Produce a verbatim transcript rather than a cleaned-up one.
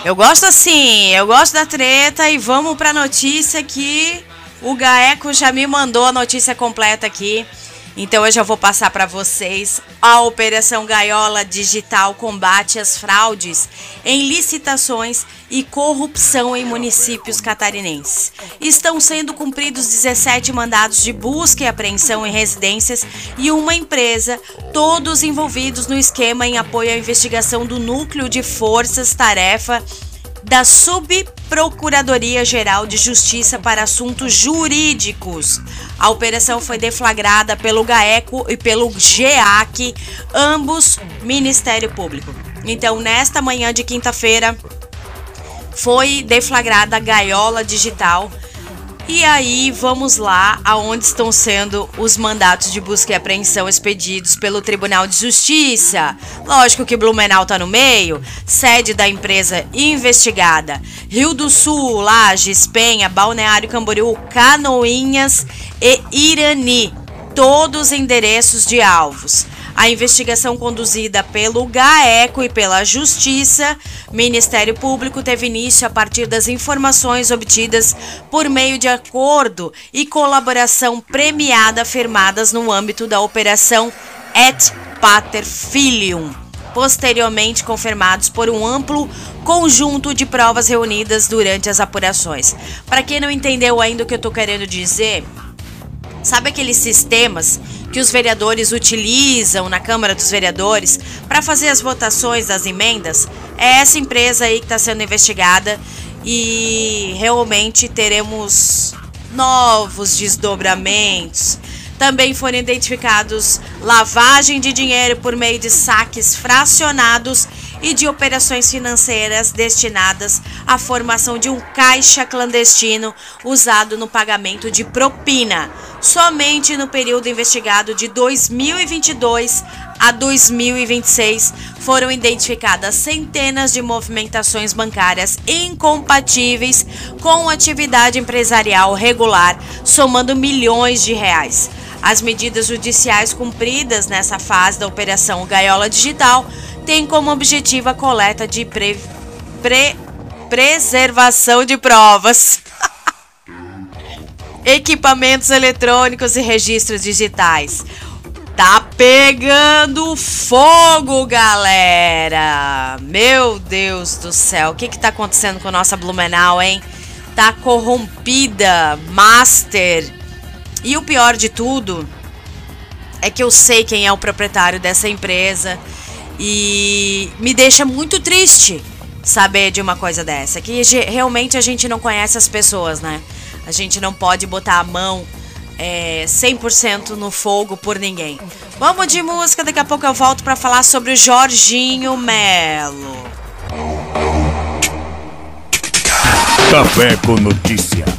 Eu gosto assim, eu gosto da treta e vamos pra notícia que o Gaeco já me mandou a notícia completa aqui. Então eu já vou passar para vocês. A Operação Gaiola Digital combate as fraudes em licitações e corrupção em municípios catarinenses. Estão sendo cumpridos dezessete mandados de busca e apreensão em residências e uma empresa, todos envolvidos no esquema em apoio à investigação do Núcleo de Forças-Tarefa da Subprocuradoria-Geral de Justiça para Assuntos Jurídicos. A operação foi deflagrada pelo Gaeco e pelo GEAC, ambos Ministério Público. Então, nesta manhã de quinta-feira, foi deflagrada a Gaiola Digital. E aí, vamos lá, aonde estão sendo os mandatos de busca e apreensão expedidos pelo Tribunal de Justiça. Lógico que Blumenau tá no meio, sede da empresa investigada. Rio do Sul, Lages, Penha, Balneário Camboriú, Canoinhas e Irani, todos endereços de alvos. A investigação conduzida pelo Gaeco e pela Justiça, Ministério Público, teve início a partir das informações obtidas por meio de acordo e colaboração premiada firmadas no âmbito da Operação Et Pater Filium, posteriormente confirmados por um amplo conjunto de provas reunidas durante as apurações. Para quem não entendeu ainda o que eu estou querendo dizer, sabe aqueles sistemas que os vereadores utilizam na Câmara dos Vereadores para fazer as votações das emendas? É essa empresa aí que está sendo investigada e realmente teremos novos desdobramentos. Também foram identificados lavagem de dinheiro por meio de saques fracionados e de operações financeiras destinadas à formação de um caixa clandestino usado no pagamento de propina. Somente no período investigado de dois mil e vinte e dois a dois mil e vinte e seis foram identificadas centenas de movimentações bancárias incompatíveis com atividade empresarial regular, somando milhões de reais. As medidas judiciais cumpridas nessa fase da Operação Gaiola Digital têm como objetivo a coleta de pre... Pre... preservação de provas, equipamentos eletrônicos e registros digitais. Tá pegando fogo, galera! Meu Deus do céu, o que que tá acontecendo com a nossa Blumenau, hein? Tá corrompida, master. E o pior de tudo é que eu sei quem é o proprietário dessa empresa e me deixa muito triste saber de uma coisa dessa, que realmente a gente não conhece as pessoas, né? A gente não pode botar a mão é, cem por cento no fogo por ninguém. Vamos de música, daqui a pouco eu volto para falar sobre o Jorginho Melo. Café com Notícia.